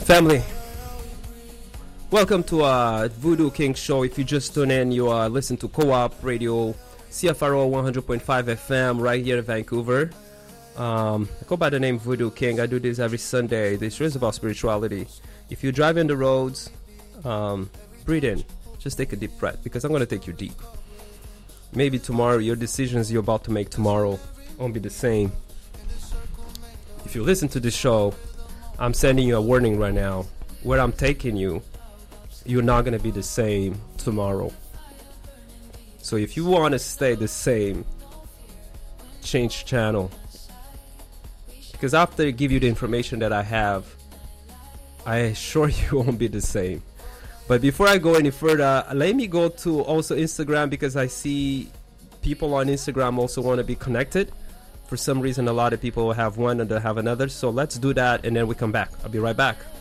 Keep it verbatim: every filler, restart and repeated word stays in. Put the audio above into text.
Family, welcome to uh, Voodoo King Show. If you just tune in, you uh, listen to Co-op Radio, C F R O one hundred point five F M right here in Vancouver. Um, I go by the name Voodoo King. I do this every Sunday. This show is about spirituality. If you drive in the roads, um, breathe in. Just take a deep breath because I'm going to take you deep. Maybe tomorrow, your decisions you're about to make tomorrow won't be the same. If you listen to this show, I'm sending you a warning right now. Where I'm taking you, you're not going to be the same tomorrow. So if you want to stay the same, change channel. Because after I give you the information that I have, I assure you won't be the same. But before I go any further, let me go to also Instagram, because I see people on Instagram also want to be connected. For some reason, a lot of people have one and they have another. So let's do that, and then we come back. I'll be right back.